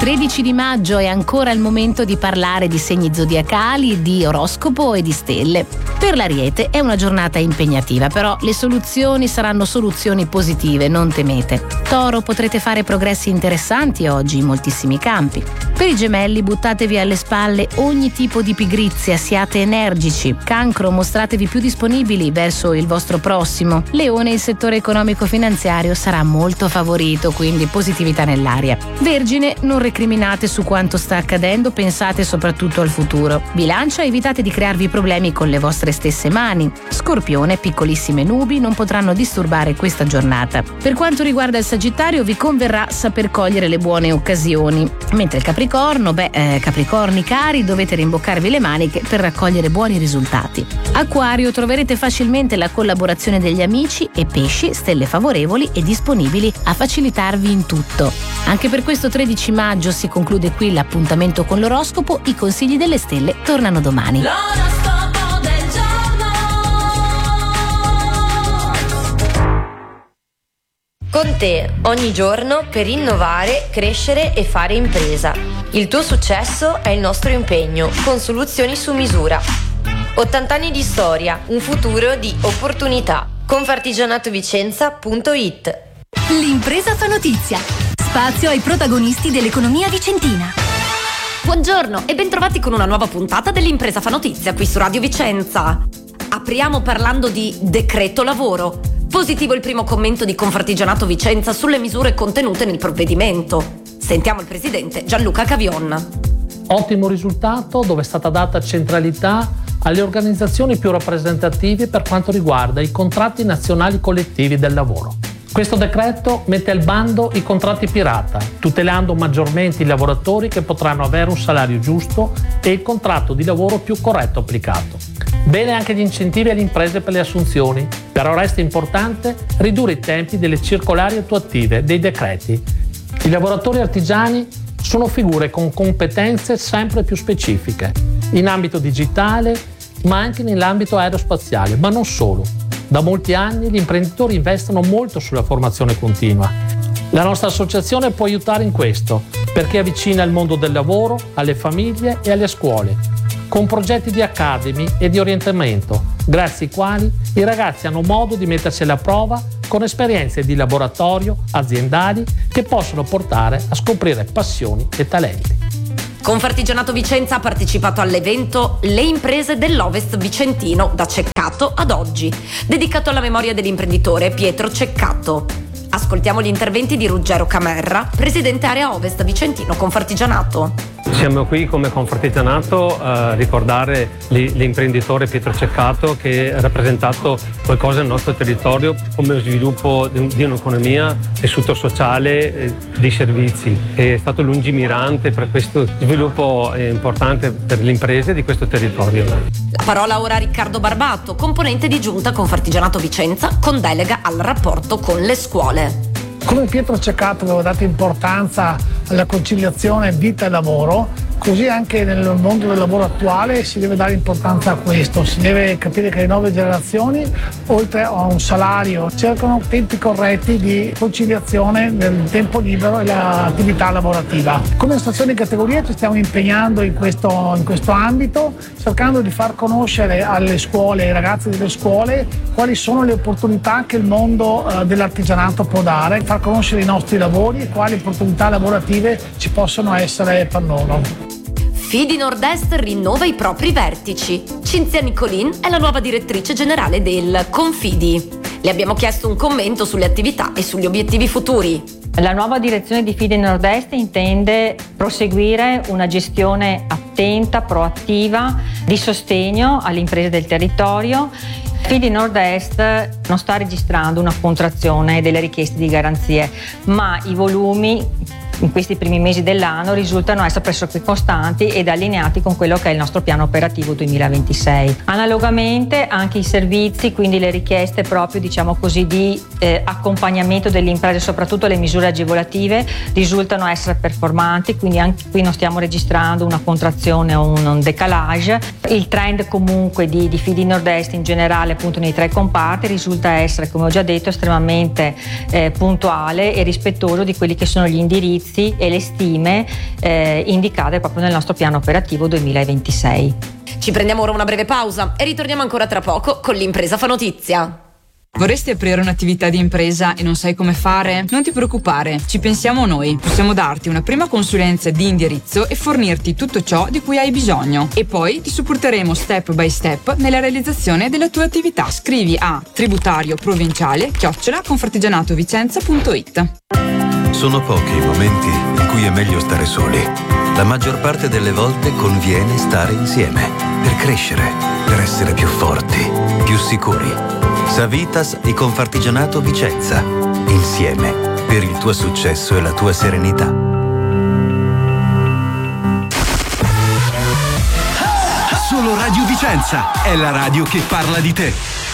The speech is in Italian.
13 di maggio è ancora il momento di parlare di segni zodiacali, di oroscopo e di stelle. Per l'Ariete è una giornata impegnativa, però le soluzioni saranno soluzioni positive, non temete. Toro, potrete fare progressi interessanti oggi in moltissimi campi. Per i Gemelli, buttatevi alle spalle ogni tipo di pigrizia, siate energici. Cancro, mostratevi più disponibili verso il vostro prossimo. Leone, il settore economico-finanziario sarà molto favorito, quindi positività nell'aria. Vergine, non recriminate su quanto sta accadendo, pensate soprattutto al futuro. Bilancia, evitate di crearvi problemi con le vostre stesse mani. Scorpione, piccolissime nubi non potranno disturbare questa giornata. Per quanto riguarda il Sagittario, vi converrà saper cogliere le buone occasioni. Mentre il Capricorno, Capricorni cari, dovete rimboccarvi le maniche per raccogliere buoni risultati. Acquario, troverete facilmente la collaborazione degli amici, e Pesci, stelle favorevoli e disponibili a facilitarvi in tutto. Anche per questo 13 maggio si conclude qui l'appuntamento con l'oroscopo. I consigli delle stelle tornano domani. L'oroscopo del giorno. Con te, ogni giorno, per innovare, crescere e fare impresa. Il tuo successo è il nostro impegno, con soluzioni su misura. 80 anni di storia, un futuro di opportunità. Confartigianatovicenza.it. L'impresa fa notizia. Spazio ai protagonisti dell'economia vicentina. Buongiorno e bentrovati con una nuova puntata dell'Impresa fa notizia qui su Radio Vicenza. Apriamo parlando di decreto lavoro. Positivo il primo commento di Confartigianato Vicenza sulle misure contenute nel provvedimento. Sentiamo il presidente Gianluca Cavion. Ottimo risultato, dove è stata data centralità alle organizzazioni più rappresentative per quanto riguarda i contratti nazionali collettivi del lavoro. Questo decreto mette al bando i contratti pirata, tutelando maggiormente i lavoratori che potranno avere un salario giusto e il contratto di lavoro più corretto applicato. Bene anche gli incentivi alle imprese per le assunzioni, però resta importante ridurre i tempi delle circolari attuative dei decreti. I lavoratori artigiani sono figure con competenze sempre più specifiche, in ambito digitale, ma anche nell'ambito aerospaziale, ma non solo. Da molti anni gli imprenditori investono molto sulla formazione continua. La nostra associazione può aiutare in questo, perché avvicina il mondo del lavoro alle famiglie e alle scuole, con progetti di academy e di orientamento, grazie ai quali i ragazzi hanno modo di mettersi alla prova con esperienze di laboratorio aziendali che possono portare a scoprire passioni e talenti. Confartigianato Vicenza ha partecipato all'evento Le imprese dell'Ovest Vicentino da Ceccato ad oggi, dedicato alla memoria dell'imprenditore Pietro Ceccato. Ascoltiamo gli interventi di Ruggero Camerra, presidente area Ovest Vicentino Confartigianato. Siamo qui come Confartigianato a ricordare l'imprenditore Pietro Ceccato, che ha rappresentato qualcosa nel nostro territorio come sviluppo di un'economia, tessuto sociale, dei servizi, che è stato lungimirante per questo sviluppo importante per le imprese di questo territorio. La parola ora a Riccardo Barbato, componente di giunta Confartigianato Vicenza con delega al rapporto con le scuole. Come Pietro Ceccato avevo dato importanza alla conciliazione vita e lavoro, così anche nel mondo del lavoro attuale si deve dare importanza a questo, si deve capire che le nuove generazioni, oltre a un salario, cercano tempi corretti di conciliazione del tempo libero e l'attività lavorativa. Come associazione di categoria ci stiamo impegnando in questo ambito, cercando di far conoscere alle scuole, ai ragazzi delle scuole, quali sono le opportunità che il mondo dell'artigianato può dare, far conoscere i nostri lavori e quali opportunità lavorative ci possono essere per loro. Fidi Nord-Est rinnova i propri vertici. Cinzia Nicolin è la nuova direttrice generale del Confidi. Le abbiamo chiesto un commento sulle attività e sugli obiettivi futuri. La nuova direzione di Fidi Nord-Est intende proseguire una gestione attenta, proattiva, di sostegno alle imprese del territorio. Fidi Nord-Est non sta registrando una contrazione delle richieste di garanzie, ma i volumi in questi primi mesi dell'anno risultano essere pressoché costanti ed allineati con quello che è il nostro piano operativo 2026. Analogamente anche i servizi, quindi le richieste proprio di accompagnamento delle imprese, soprattutto le misure agevolative, risultano essere performanti, quindi anche qui non stiamo registrando una contrazione o un decalage. Il trend comunque di Fidi Nord-Est in generale, appunto nei 3 comparti, risulta essere, come ho già detto, estremamente puntuale e rispettoso di quelli che sono gli indirizzi e le stime indicate proprio nel nostro piano operativo 2026. Ci prendiamo ora una breve pausa e ritorniamo ancora tra poco con l'Impresa fa notizia. Vorresti aprire un'attività di impresa e non sai come fare? Non ti preoccupare, ci pensiamo noi. Possiamo darti una prima consulenza di indirizzo e fornirti tutto ciò di cui hai bisogno. E poi ti supporteremo step by step nella realizzazione della tua attività. Scrivi a tributarioprovinciale@confartigianatovicenza.it. Sono pochi i momenti in cui è meglio stare soli. La maggior parte delle volte conviene stare insieme per crescere, per essere più forti, più sicuri. Savitas di Confartigianato Vicenza. Insieme per il tuo successo e la tua serenità. Solo Radio Vicenza è la radio che parla di te.